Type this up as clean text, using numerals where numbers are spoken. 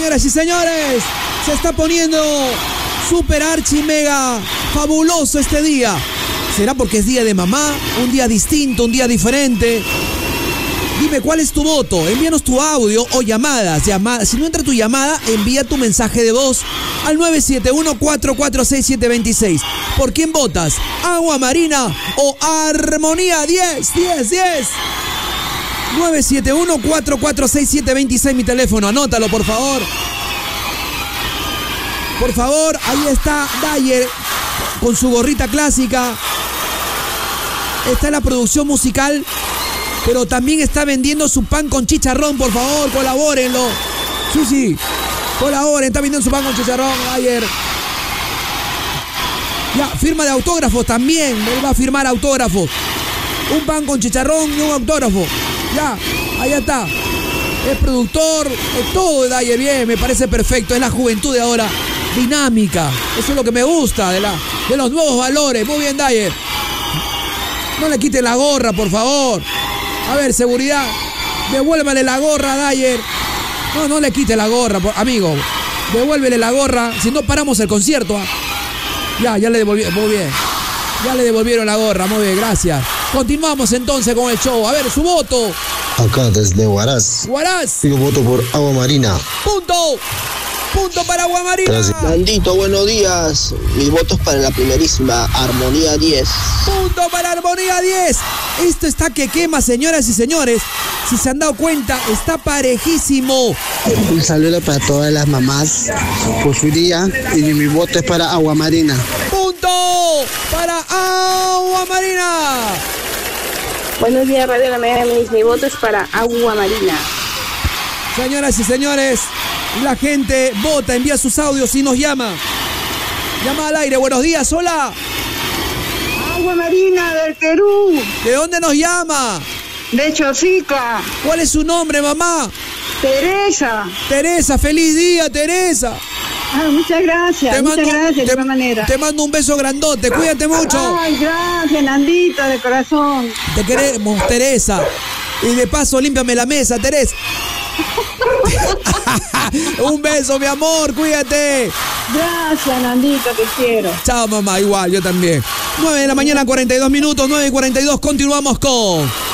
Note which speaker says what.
Speaker 1: Señoras y señores, se está poniendo super archi mega fabuloso este día. ¿Será porque es día de mamá? Un día distinto, un día diferente. Dime cuál es tu voto, envíanos tu audio o llamadas. Si no entra tu llamada, envía tu mensaje de voz al 971-446-726. ¿Por quién votas? ¿Agua Marina o Armonía 10? 971-446-726, mi teléfono, anótalo por favor. Por favor, ahí está Dyer con su gorrita clásica. Está en la producción musical, pero también está vendiendo su pan con chicharrón, por favor, colabórenlo. Sí, colaboren, está vendiendo su pan con chicharrón, Dyer. Ya, firma de autógrafos también, él va a firmar autógrafos. Un pan con chicharrón y un autógrafo. Ya, allá está. Es productor, es todo de Dyer, bien, me parece perfecto. Es la juventud de ahora, dinámica. Eso es lo que me gusta de los nuevos valores. Muy bien, Dyer. No le quiten la gorra, por favor. A ver, seguridad, devuélvale la gorra a Dyer. No le quite la gorra, amigo. Devuélvele la gorra, si no paramos el concierto. Ya le devolvieron, muy bien. Ya le devolvieron la gorra, muy bien, gracias. Continuamos entonces con el show. A ver, su voto.
Speaker 2: Acá desde Huaraz. Yo voto por Agua Marina.
Speaker 1: Punto para Agua Marina.
Speaker 2: Gracias.
Speaker 3: Nandito, buenos días. Mis votos para la primerísima, Armonía 10.
Speaker 1: Punto para Armonía 10. Esto está que quema, señoras y señores. Si se han dado cuenta, está parejísimo.
Speaker 4: Un saludo para todas las mamás por su día y mi voto es para Agua Marina.
Speaker 1: Punto para Agua Marina.
Speaker 5: Buenos días, Radio La Mega. Mi voto es para Agua Marina.
Speaker 1: Señoras y señores, la gente vota, envía sus audios y nos llama. Llama al aire, buenos días, hola.
Speaker 6: Agua Marina del Perú.
Speaker 1: ¿De dónde nos llama?
Speaker 6: De Chosica.
Speaker 1: ¿Cuál es su nombre, mamá?
Speaker 6: Teresa.
Speaker 1: Teresa, feliz día, Teresa.
Speaker 6: Muchas gracias, de igual manera.
Speaker 1: Te mando un beso grandote, cuídate mucho.
Speaker 6: Ay, gracias, Nandito, de corazón.
Speaker 1: Te queremos, Teresa. Y de paso, límpiame la mesa, Teresa. Un beso, mi amor, cuídate.
Speaker 6: Gracias, Nandito, te quiero.
Speaker 1: Chao, mamá, igual, yo también. 9 de la mañana, 42 minutos, 9:42, continuamos con